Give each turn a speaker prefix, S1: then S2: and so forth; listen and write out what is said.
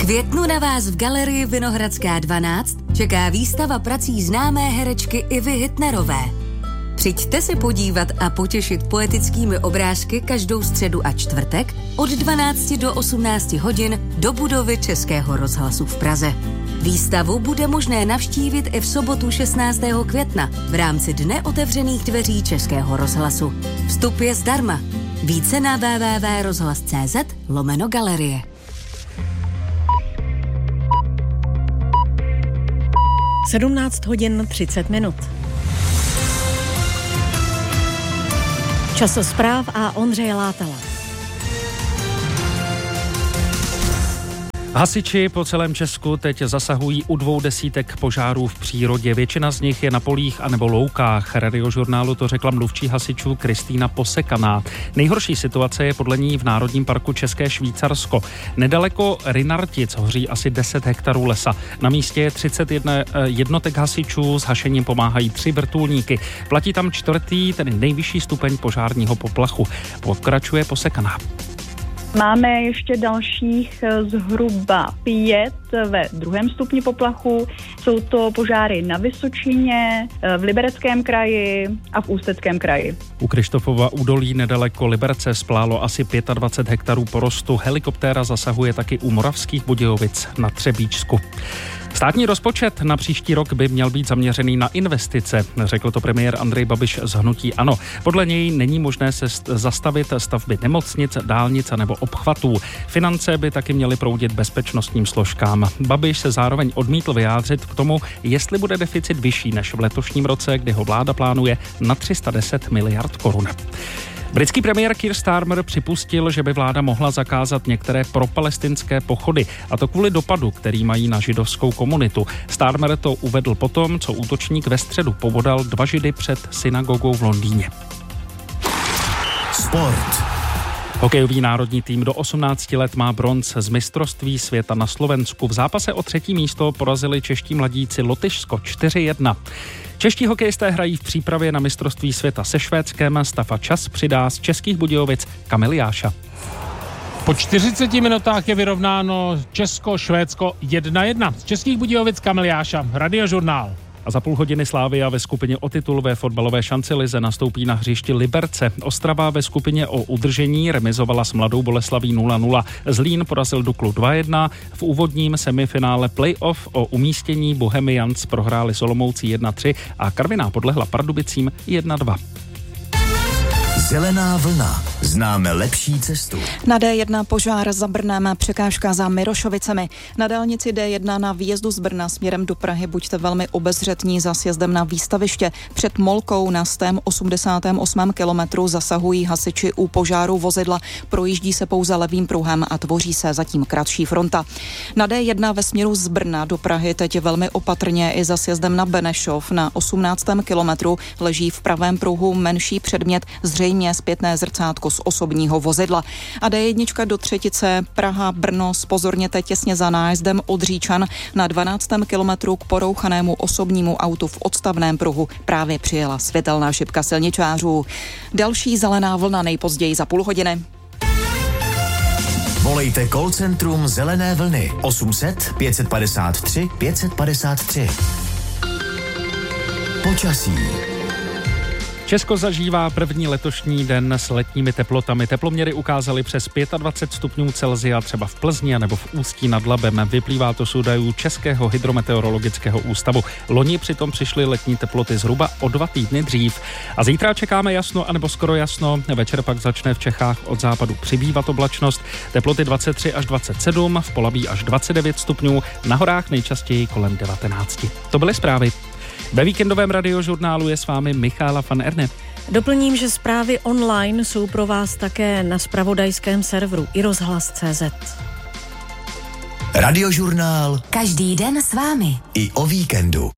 S1: květnu na vás v galerii Vinohradská 12 čeká výstava prací známé herečky Ivy Hitnerové. Přijďte se podívat a potěšit poetickými obrázky každou středu a čtvrtek od 12 do 18 hodin do budovy Českého rozhlasu v Praze. Výstavu bude možné navštívit i v sobotu 16. května v rámci Dne otevřených dveří Českého rozhlasu. Vstup je zdarma. Více na www.rozhlas.cz/galerie.
S2: Sedmnáct hodin 30 minut. Čas zpráv a Ondřeje Látala.
S3: Hasiči po celém Česku teď zasahují u 200 požárů v přírodě. Většina z nich je na polích anebo loukách. Radiožurnálu to řekla mluvčí hasičů Kristýna Posekaná. Nejhorší situace je podle ní v Národním parku České Švýcarsko. Nedaleko Rynartic hoří asi 10 hektarů lesa. Na místě je 31 jednotek hasičů, s hašením pomáhají 3 vrtulníky. Platí tam 4., tedy nejvyšší stupeň požárního poplachu. Pokračuje Posekaná.
S4: Máme ještě dalších zhruba 5 ve 2. stupni poplachu. Jsou to požáry na Vysočině, v Libereckém kraji a v Ústeckém kraji.
S3: U Krištofova údolí nedaleko Liberce splálo asi 25 hektarů porostu. Helikoptéra zasahuje taky u Moravských Budějovic na Třebíčsku. Státní rozpočet na příští rok by měl být zaměřený na investice, řekl to premiér Andrej Babiš z hnutí ANO. Podle něj není možné se zastavit stavby nemocnic, dálnic nebo obchvatů. Finance by taky měly proudit bezpečnostním složkám. Babiš se zároveň odmítl vyjádřit k tomu, jestli bude deficit vyšší než v letošním roce, kdy ho vláda plánuje na 310 miliard korun. Britský premiér Keir Starmer připustil, že by vláda mohla zakázat některé propalestinské pochody, a to kvůli dopadu, který mají na židovskou komunitu. Starmer to uvedl potom, co útočník ve středu pobodal 2 židy před synagogou v Londýně.
S5: Sport.
S3: Hokejový národní tým do 18 let má bronz z mistrovství světa na Slovensku. V zápase o 3. místo porazili čeští mladíci Lotyšsko 4-1. Čeští hokejisté hrají v přípravě na mistrovství světa se Švédskem. Stafa čas přidá z Českých Budějovic Kamil Jáša.
S6: Po 40 minutách je vyrovnáno Česko-Švédsko 1-1. Z Českých Budějovic Kamil Jáša, Radiožurnál.
S3: A za půl hodiny Slavia ve skupině o titul ve fotbalové šancelize nastoupí na hřišti Liberce. Ostrava ve skupině o udržení remizovala s Mladou Boleslaví 0-0. Zlín porazil Duklu 2-1. V úvodním semifinále playoff o umístění Bohemians prohráli s Olomoucí 1-3 a Karviná podlehla Pardubicím 1-2.
S5: Zelená vlna. Známe lepší cestu.
S7: Na D1 požár za Brnem, překážka za Mirošovicemi. Na dálnici D1 na výjezdu z Brna směrem do Prahy buďte velmi obezřetní za sjezdem na výstaviště. Před Molkou na 188. kilometru zasahují hasiči u požáru vozidla. Projíždí se pouze levým pruhem a tvoří se zatím kratší fronta. Na D1 ve směru z Brna do Prahy teď velmi opatrně i za sjezdem na Benešov. Na 18. kilometru leží v pravém pruhu menší předmět, zřejmě zpětné zrcátko z osobního vozidla. A D1 do třetice Praha-Brno zpozorněte těsně za nájezdem od Říčan. Na 12. kilometru k porouchanému osobnímu autu v odstavném pruhu právě přijela světelná šipka silničářů. Další zelená vlna nejpozději za půl hodiny.
S5: Volejte call centrum Zelené vlny 800 553 553. Počasí.
S3: Česko zažívá první letošní den s letními teplotami. Teploměry ukázaly přes 25 stupňů Celsia třeba v Plzni nebo v Ústí nad Labem. Vyplývá to z údajů Českého hydrometeorologického ústavu. Loni přitom přišly letní teploty zhruba o 2 týdny dřív. A zítra čekáme jasno anebo skoro jasno. Večer pak začne v Čechách od západu přibývat oblačnost. Teploty 23 až 27, v Polabí až 29 stupňů, na horách nejčastěji kolem 19. To byly zprávy. Ve víkendovém radiožurnálu je s vámi Michála van Erne.
S2: Doplním, že zprávy online jsou pro vás také na zpravodajském serveru iRozhlas.cz.
S5: Radiožurnál.
S1: Každý den s vámi.
S5: I o víkendu.